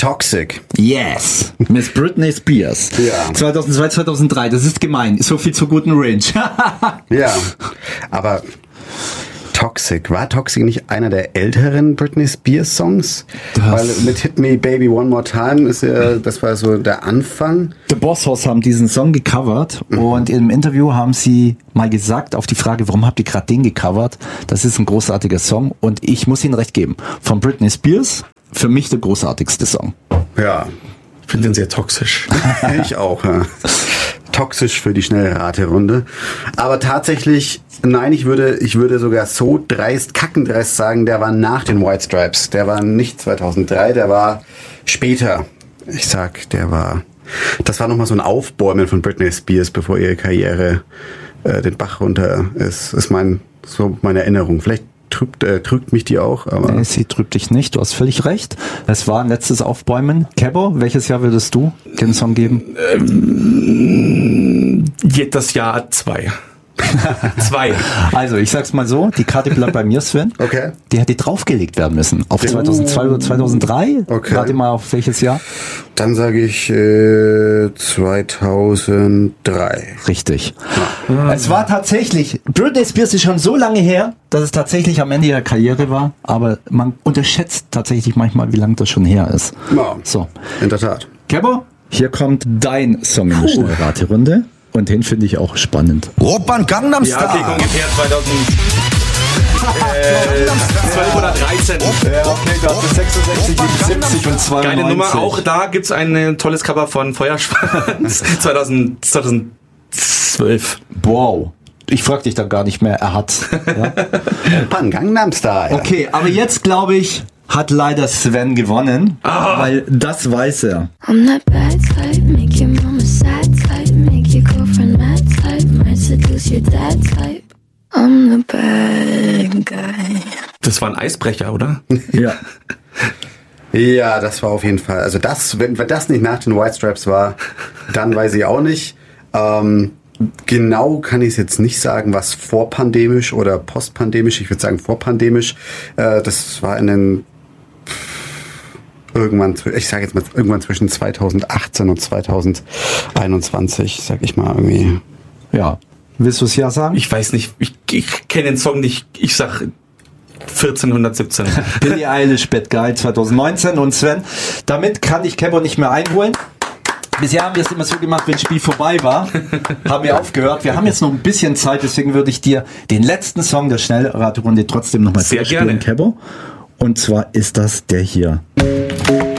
Toxic. Yes. Miss Britney Spears. Ja. 2002, 2003. Das ist gemein. So viel zur guten Range. Ja, aber Toxic. War Toxic nicht einer der älteren Britney Spears Songs? Weil mit Hit Me Baby One More Time das war so der Anfang. The Boss Hoss haben diesen Song gecovert und im Interview haben sie mal gesagt, auf die Frage, warum habt ihr gerade den gecovert? Das ist ein großartiger Song und ich muss ihnen recht geben. Von Britney Spears, für mich der großartigste Song. Ja. Ich finde den sehr toxisch. Ich auch, ja. Toxisch für die schnelle Raterunde. Aber tatsächlich, nein, ich würde sogar so kackendreist sagen, der war nach den White Stripes. Der war nicht 2003, der war später. Ich sag, das war nochmal so ein Aufbäumen von Britney Spears, bevor ihre Karriere den Bach runter ist meine Erinnerung. Vielleicht trügt mich die auch. Aber Nee, sie trübt dich nicht, du hast völlig recht. Es war ein letztes Aufbäumen. Kebo, welches Jahr würdest du den Song geben? Das Jahr 2. 2. Also, ich sag's mal so, die Karte bleibt bei mir, Sven. Okay. Die hätte draufgelegt werden müssen. Auf 2002 oder 2003? Okay. Warte mal, auf welches Jahr? Dann sage ich 2003. Richtig. Es war tatsächlich, Britney Spears ist schon so lange her, dass es tatsächlich am Ende ihrer Karriere war, aber man unterschätzt tatsächlich manchmal, wie lange das schon her ist. Ja, So. in der Tat. Kebo, hier kommt dein Song in der Schnellraterunde. Und den finde ich auch spannend. Opern Gangnam Ja, okay, Style. ungefähr 2012 oder 13. Ja, okay, du hast 66, 77 und 92. Geile Nummer. Auch da gibt's ein tolles Cover von Feuerschwanz. 2012. Wow. Ich frag dich da gar nicht mehr, er hat's. Ja? Opern Gangnam Style. Okay, aber jetzt glaube ich, hat leider Sven gewonnen, weil das weiß er. I'm that bad type, make your mama sad type, make your girlfriend mad type, might seduce your dad type. I'm the bad guy. Das war ein Eisbrecher, oder? Ja. Ja, das war auf jeden Fall. Also wenn das nicht nach den White Stripes war, dann weiß ich auch nicht. Genau kann ich es jetzt nicht sagen, was vorpandemisch oder postpandemisch. Ich würde sagen vorpandemisch. Das war in den irgendwann zwischen 2018 und 2021, sag ich mal irgendwie. Ja. Willst du es ja sagen? Ich weiß nicht. Ich kenne den Song nicht. Ich sag 1417. Billie Eilish, Bad Guy 2019 und Sven, damit kann ich Kebo nicht mehr einholen. Bisher haben wir es immer so gemacht, wenn das Spiel vorbei war, haben wir aufgehört. Wir haben jetzt noch ein bisschen Zeit, deswegen würde ich dir den letzten Song der Schnellraterunde trotzdem nochmal Sehr vorspielen, gerne. Kebo. Und zwar ist das der hier.